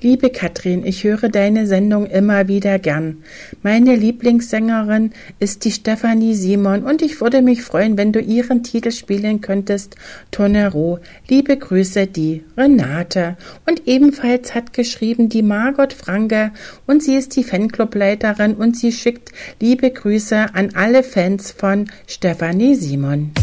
Liebe Katrin, ich höre deine Sendung immer wieder gern. Meine Lieblingssängerin ist die Stefanie Simon und ich würde mich freuen, wenn du ihren Titel spielen könntest, Tonero. Liebe Grüße, die Renate. Und ebenfalls hat geschrieben die Margot Franke und sie ist die Fanclubleiterin und sie schickt liebe Grüße an alle Fans von Stefanie Simon.